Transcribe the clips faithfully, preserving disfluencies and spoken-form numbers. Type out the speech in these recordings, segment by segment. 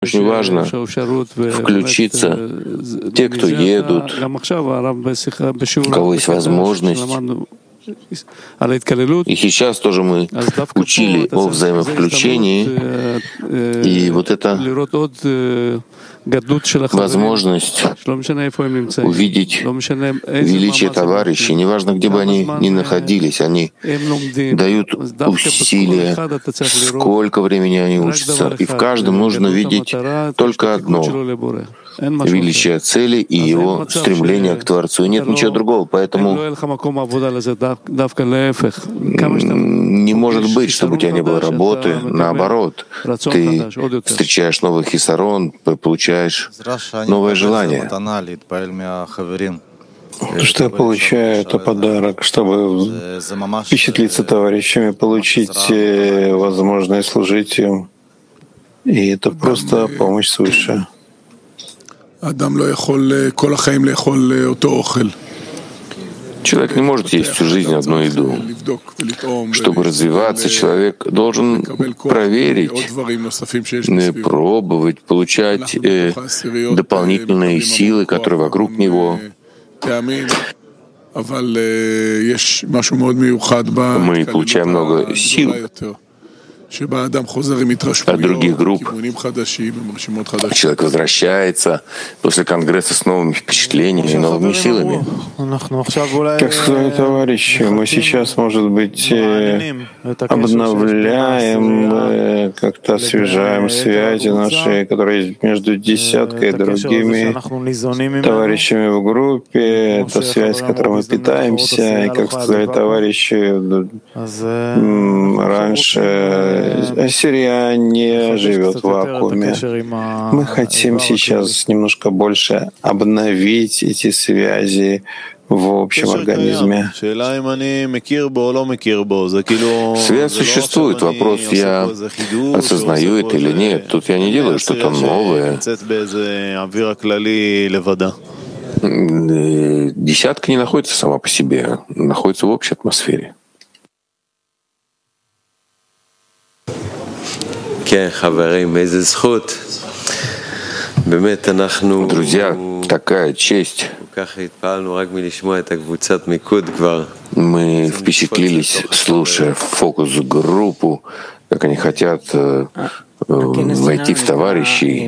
Очень важно включиться. Те, кто едут, у кого есть возможность. И сейчас тоже мы учили о взаимовключении, и вот эта возможность увидеть величие товарищей, неважно, где бы они ни находились, они дают усилия, сколько времени они учатся, и в каждом нужно видеть только одно — величие цели и его стремление к Творцу. И нет ничего другого, поэтому не может быть, чтобы у тебя не было работы. Наоборот, ты встречаешь новый хисарон, получаешь новое желание. То, что я получаю, это подарок, чтобы впечатлиться товарищами, получить возможность служить им. И это просто помощь свыше. Человек не может есть всю жизнь одну еду. Чтобы развиваться, человек должен проверить, пробовать, получать э, дополнительные силы, которые вокруг него. Мы получаем много сил от других групп. Человек возвращается после конгресса с новыми впечатлениями, новыми силами. Как сказали товарищи, мы сейчас, может быть, обновляем, как-то освежаем связи наши, которые есть между десяткой и другими товарищами в группе. Это связь, с которой мы питаемся. И, как сказали товарищи, раньше Ассирия не живет в вакууме. Мы хотим сейчас немножко больше обновить эти связи в общем организме. Связь существует. Вопрос, я осознаю это или нет. Тут я не делаю что-то новое. Десятка не находится сама по себе, находится в общей атмосфере. Друзья, такая честь. Мы впечатлились, слушая фокус-группу, как они хотят э, войти в товарищей.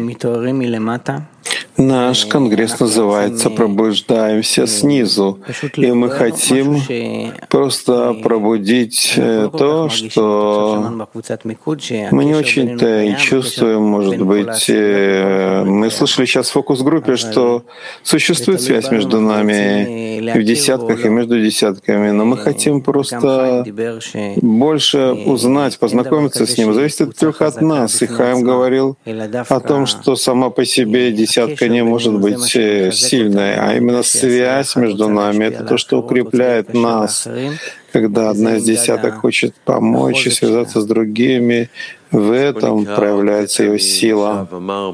Наш конгресс называется «Пробуждаемся снизу», и мы хотим просто пробудить то, что мы не очень-то и чувствуем, может быть. Мы слышали сейчас в фокус-группе, что существует связь между нами в десятках и между десятками, но мы хотим просто больше узнать, познакомиться с ним. Зависит только от нас. И Хаим говорил о том, что сама по себе десятка не может быть сильной, а именно связь между нами — это то, что укрепляет нас. Когда одна из десяток хочет помочь и связаться с другими, в этом проявляется ее сила.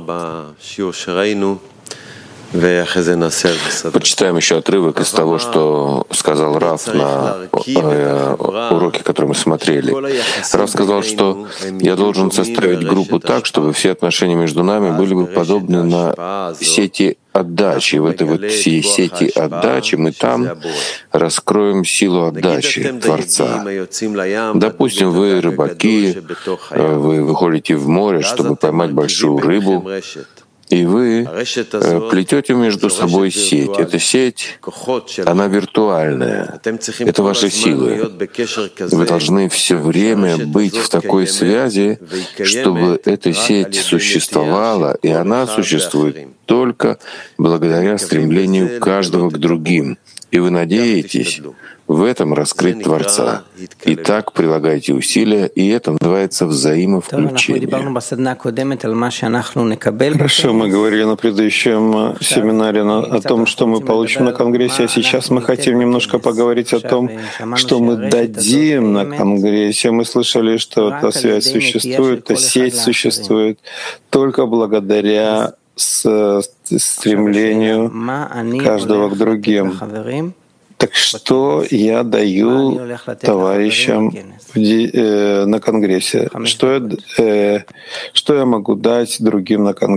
Почитаем еще отрывок из того, что сказал Рав на э, уроке, который мы смотрели. Рав сказал, что я должен составить группу так, чтобы все отношения между нами были бы подобны на сети отдачи. И в этой вот всей сети отдачи мы там раскроем силу отдачи Творца. Допустим, вы рыбаки, вы выходите в море, чтобы поймать большую рыбу, и вы плетете между собой сеть. Эта сеть, она виртуальная. Это ваши силы. Вы должны все время быть в такой связи, чтобы эта сеть существовала, и она существует только благодаря стремлению каждого к другим. И вы надеетесь в этом раскрыть Творца. И так прилагайте усилия, и это называется взаимовключение. Хорошо, мы говорили на предыдущем семинаре о том, что мы получим на Конгрессе, а сейчас мы хотим немножко поговорить о том, что мы дадим на Конгрессе. Мы слышали, что эта связь существует, эта сеть существует только благодаря стремлению каждого к другим. Так что я даю товарищам на Конгрессе? Что я, что я могу дать другим на Конгрессе?